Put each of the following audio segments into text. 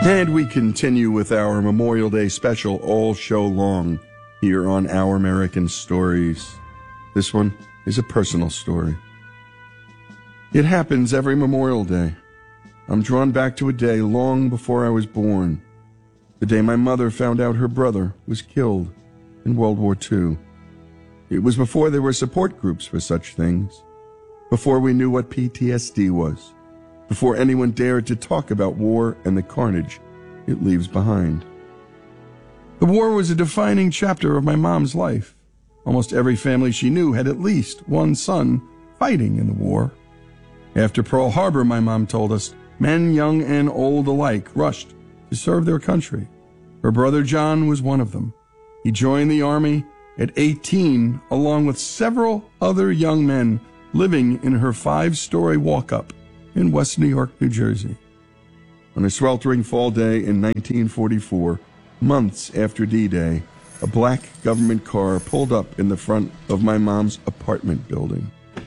And we continue with our Memorial Day special all show long here on Our American Stories. This one is a personal story. It happens every Memorial Day. I'm drawn back to a day long before I was born, the day my mother found out her brother was killed in World War II. It was before there were support groups for such things, before we knew what PTSD was, before anyone dared to talk about war and the carnage it leaves behind. The war was a defining chapter of my mom's life. Almost every family she knew had at least one son fighting in the war. After Pearl Harbor, my mom told us, men young and old alike rushed to serve their country. Her brother John was one of them. He joined the Army at 18, along with several other young men living in her 5-story walk-up in West New York, New Jersey. On a sweltering fall day in 1944, months after D-Day, a black government car pulled up in the front of my mom's apartment building.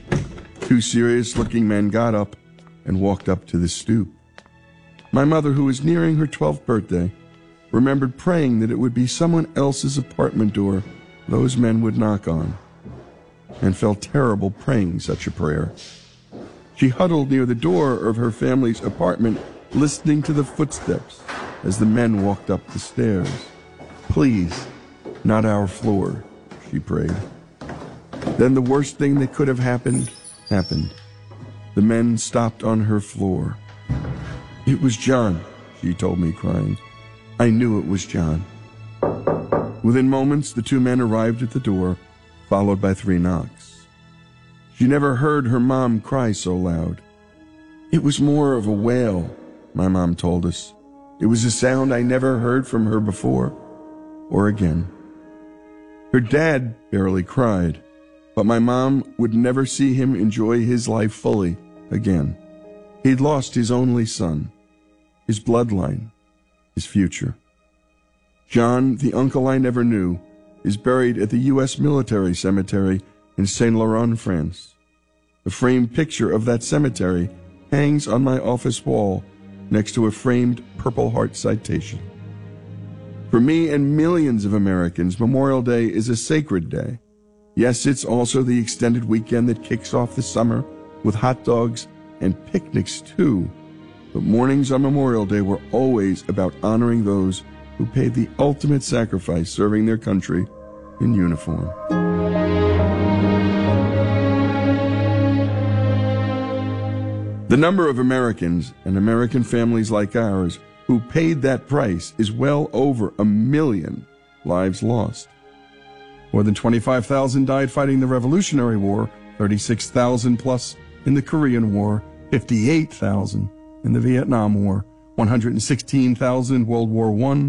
2 serious-looking men got up and walked up to the stoop. My mother, who was nearing her 12th birthday, remembered praying that it would be someone else's apartment door those men would knock on, and felt terrible praying such a prayer. She huddled near the door of her family's apartment, listening to the footsteps as the men walked up the stairs. Please, not our floor, she prayed. Then the worst thing that could have happened, happened. The men stopped on her floor. It was John, she told me, crying. I knew it was John. Within moments, the 2 men arrived at the door, followed by 3 knocks. She never heard her mom cry so loud. It was more of a wail, my mom told us. It was a sound I never heard from her before or again. Her dad barely cried, but my mom would never see him enjoy his life fully again. He'd lost his only son, his bloodline, his future. John, the uncle I never knew, is buried at the U.S. military cemetery in Saint Laurent, France. A framed picture of that cemetery hangs on my office wall next to a framed Purple Heart citation. For me and millions of Americans, Memorial Day is a sacred day. Yes, it's also the extended weekend that kicks off the summer with hot dogs and picnics too. But mornings on Memorial Day were always about honoring those who paid the ultimate sacrifice serving their country in uniform. The number of Americans and American families like ours who paid that price is well over 1 million lives lost. More than 25,000 died fighting the Revolutionary War, 36,000 plus in the Korean War, 58,000 in the Vietnam War, 116,000 in World War I,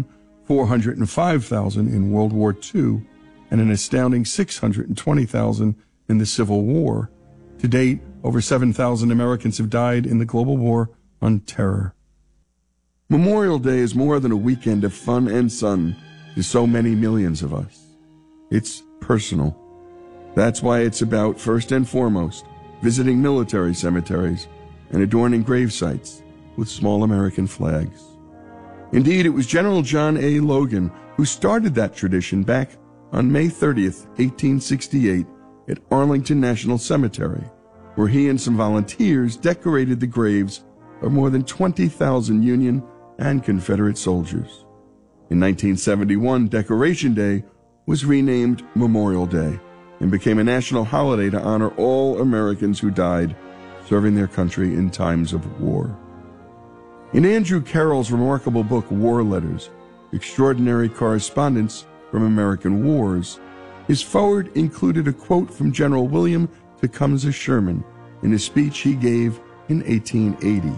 405,000 in World War II, and an astounding 620,000 in the Civil War. To date, over 7,000 Americans have died in the global war on terror. Memorial Day is more than a weekend of fun and sun to so many millions of us. It's personal. That's why it's about, first and foremost, visiting military cemeteries and adorning grave sites with small American flags. Indeed, it was General John A. Logan who started that tradition back on May 30th, 1868, at Arlington National Cemetery, where he and some volunteers decorated the graves of more than 20,000 Union and Confederate soldiers. In 1971, Decoration Day was renamed Memorial Day and became a national holiday to honor all Americans who died serving their country in times of war. In Andrew Carroll's remarkable book, War Letters, Extraordinary Correspondence from American Wars, his foreword included a quote from General William Tecumseh Sherman in a speech he gave in 1880.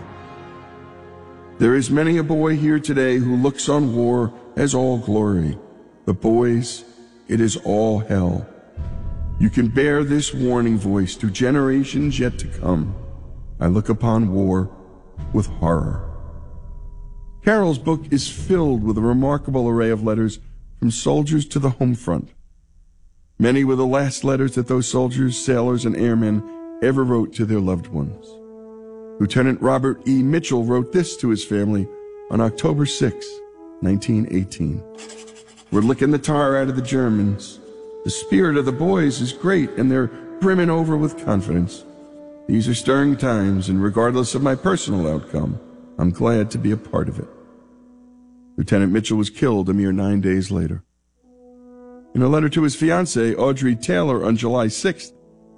There is many a boy here today who looks on war as all glory, but boys, it is all hell. You can bear this warning voice to generations yet to come. I look upon war with horror. Carroll's book is filled with a remarkable array of letters from soldiers to the home front. Many were the last letters that those soldiers, sailors, and airmen ever wrote to their loved ones. Lieutenant Robert E. Mitchell wrote this to his family on October 6, 1918. We're licking the tar out of the Germans. The spirit of the boys is great, and they're brimming over with confidence. These are stirring times, and regardless of my personal outcome, I'm glad to be a part of it. Lieutenant Mitchell was killed a mere 9 days later. In a letter to his fiancée, Audrey Taylor, on July 6,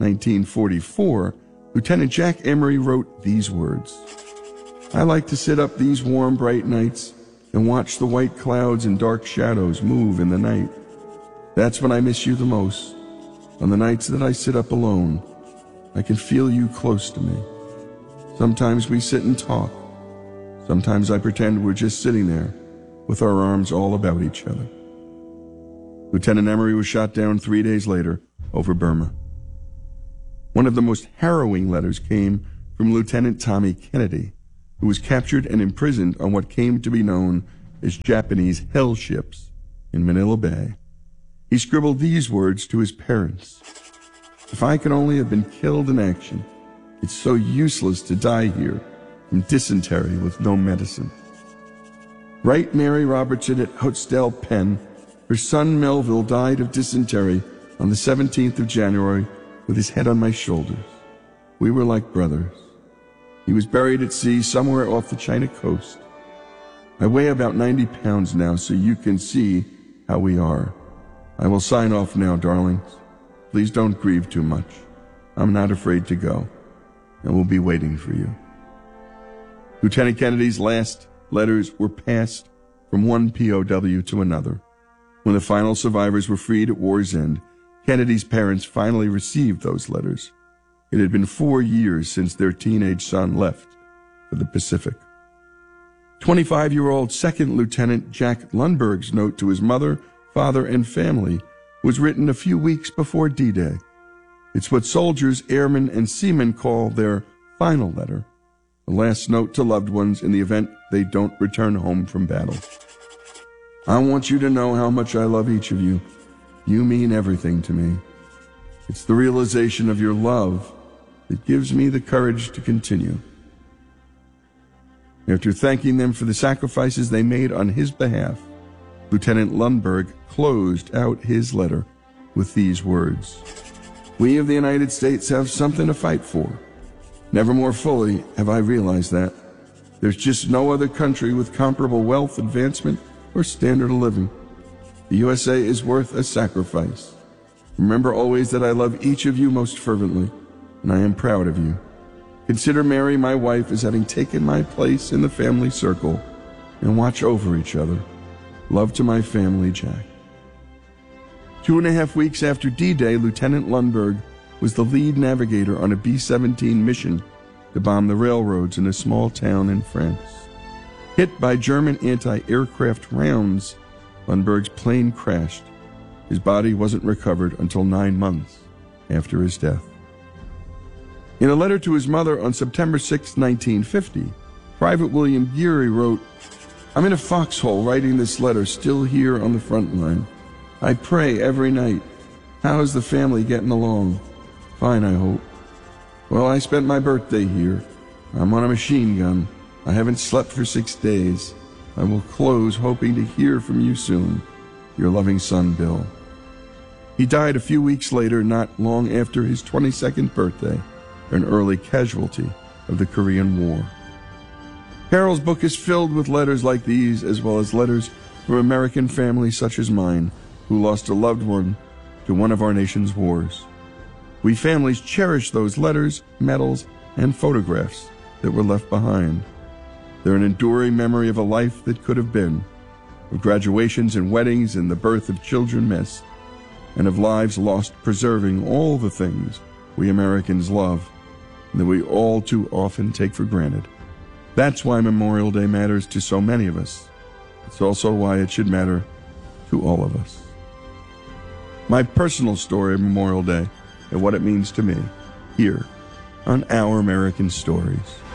1944, Lieutenant Jack Emery wrote these words: "I like to sit up these warm, bright nights and watch the white clouds and dark shadows move in the night. That's when I miss you the most. On the nights that I sit up alone, I can feel you close to me. Sometimes we sit and talk. Sometimes I pretend we're just sitting there with our arms all about each other." Lieutenant Emery was shot down 3 days later over Burma. One of the most harrowing letters came from Lieutenant Tommy Kennedy, who was captured and imprisoned on what came to be known as Japanese hell ships in Manila Bay. He scribbled these words to his parents: "If I could only have been killed in action. It's so useless to die here from dysentery with no medicine." Write Mary Robertson at Hotstelle, Penn. Her son Melville died of dysentery on the 17th of January with his head on my shoulders. We were like brothers. He was buried at sea somewhere off the China coast. I weigh about 90 pounds now, so you can see how we are. I will sign off now, darlings. Please don't grieve too much. I'm not afraid to go, and we'll be waiting for you. Lieutenant Kennedy's last letters were passed from one POW to another. When the final survivors were freed at war's end, Kennedy's parents finally received those letters. It had been 4 years since their teenage son left for the Pacific. 25-year-old Second Lieutenant Jack Lundberg's note to his mother, father, and family was written a few weeks before D-Day. It's what soldiers, airmen, and seamen call their final letter, the last note to loved ones in the event they don't return home from battle. "I want you to know how much I love each of you. You mean everything to me. It's the realization of your love that gives me the courage to continue." After thanking them for the sacrifices they made on his behalf, Lieutenant Lundberg closed out his letter with these words: "We of the United States have something to fight for. Never more fully have I realized that. There's just no other country with comparable wealth, advancement, or standard of living. The USA is worth a sacrifice. Remember always that I love each of you most fervently, and I am proud of you. Consider Mary, my wife, as having taken my place in the family circle, and watch over each other. Love to my family, Jack." 2.5 weeks after D-Day, Lieutenant Lundberg was the lead navigator on a B-17 mission to bomb the railroads in a small town in France. Hit by German anti-aircraft rounds, Lundberg's plane crashed. His body wasn't recovered until 9 months after his death. In a letter to his mother on September 6, 1950, Private William Geary wrote, "I'm in a foxhole writing this letter, still here on the front line. I pray every night. How's the family getting along? Fine, I hope. Well, I spent my birthday here. I'm on a machine gun. I haven't slept for 6 days. I will close hoping to hear from you soon. Your loving son, Bill." He died a few weeks later, not long after his 22nd birthday, an early casualty of the Korean War. Carol's book is filled with letters like these, as well as letters from American families such as mine, who lost a loved one to one of our nation's wars. We families cherish those letters, medals, and photographs that were left behind. They're an enduring memory of a life that could have been, of graduations and weddings and the birth of children missed, and of lives lost preserving all the things we Americans love and that we all too often take for granted. That's why Memorial Day matters to so many of us. It's also why it should matter to all of us. My personal story of Memorial Day and what it means to me, here on Our American Stories.